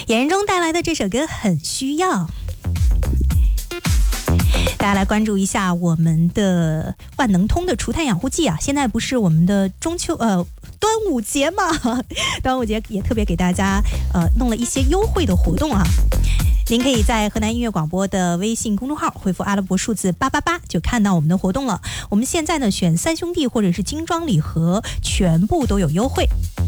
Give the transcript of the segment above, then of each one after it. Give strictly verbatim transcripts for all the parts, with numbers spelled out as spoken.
演员中带来的这首歌很需要。大家来关注一下我们的万能通的除碳养护剂啊！现在不是我们的中秋呃端午节嘛，端午节也特别给大家呃弄了一些优惠的活动啊。您可以在河南音乐广播的微信公众号回复阿拉伯数字八八八，就看到我们的活动了。我们现在呢选三兄弟或者是精装礼盒，全部都有优惠。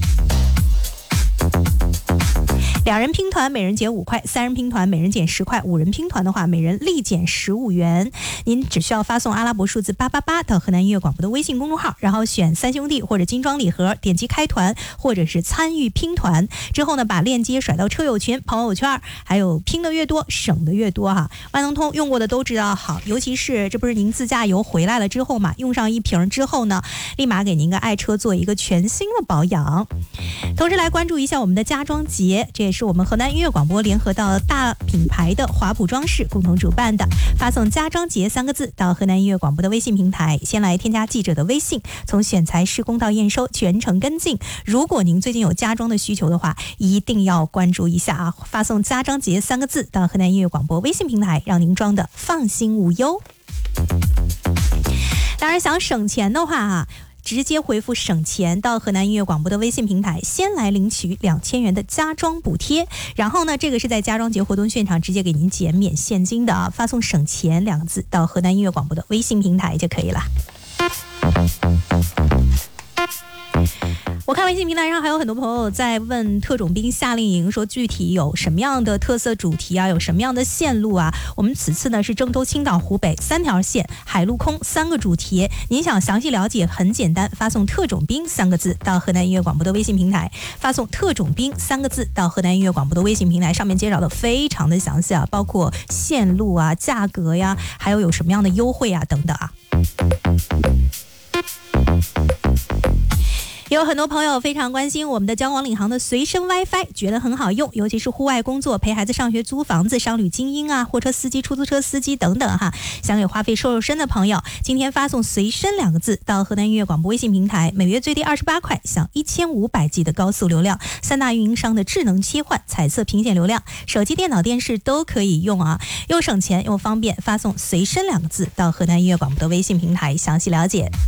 两人拼团每人减五块，三人拼团每人减十块，五人拼团的话每人立减十五元。您只需要发送阿拉伯数字八八八到河南音乐广播的微信公众号，然后选三兄弟或者精装礼盒，点击开团或者是参与拼团之后呢，把链接甩到车友群、朋友圈，还有拼的越多省的越多哈。万能通用过的都知道好，尤其是这不是您自驾游回来了之后嘛，用上一瓶之后呢，立马给您个爱车做一个全新的保养。同时来关注一下我们的家装节，这也是我们河南音乐广播联合到大品牌的华普装饰共同主办的，发送家装节三个字到河南音乐广播的微信平台，先来添加记者的微信，从选材施工到验收全程跟进。如果您最近有家装的需求的话，一定要关注一下啊，发送家装节三个字到河南音乐广播微信平台，让您装的放心无忧。当然想省钱的话啊，直接回复省钱到河南音乐广播的微信平台，先来领取两千元的家装补贴，然后呢，这个是在家装节活动现场直接给您减免现金的啊，发送省钱两个字到河南音乐广播的微信平台就可以了。我看微信平台上还有很多朋友在问特种兵夏令营，说具体有什么样的特色主题啊，有什么样的线路啊。我们此次呢是郑州、青岛、湖北三条线，海陆空三个主题。您想详细了解很简单，发送特种兵三个字到河南音乐广播的微信平台，发送特种兵三个字到河南音乐广播的微信平台，上面介绍的非常的详细啊，包括线路啊、价格呀，还有有什么样的优惠啊等等啊。有很多朋友非常关心我们的交广领航的随身 WiFi， 觉得很好用，尤其是户外工作、陪孩子上学、租房子、商旅精英啊、货车司机、出租车司机等等哈，想给话费瘦瘦身的朋友，今天发送随身两个字到河南音乐广播微信平台，每月最低二十八块，享一千五百 G 的高速流量，三大运营商的智能切换、彩色屏显流量，手机、电脑、电视都可以用啊，又省钱又方便，发送随身两个字到河南音乐广播的微信平台，详细了解。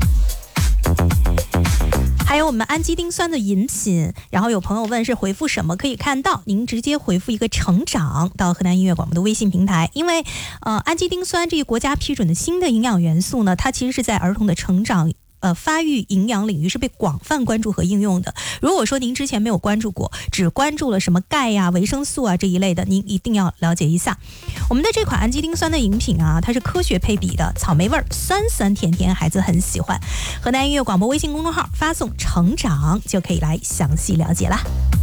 还有我们氨基丁酸的饮品，然后有朋友问是回复什么可以看到，您直接回复一个成长到河南音乐广播的微信平台，因为呃氨基丁酸这个国家批准的新的营养元素呢，它其实是在儿童的成长呃，发育营养领域是被广泛关注和应用的。如果说您之前没有关注过，只关注了什么钙呀、维生素啊这一类的，您一定要了解一下。我们的这款氨基丁酸的饮品啊，它是科学配比的，草莓味儿，酸酸甜甜，孩子很喜欢。河南音乐广播微信公众号发送成长就可以来详细了解啦。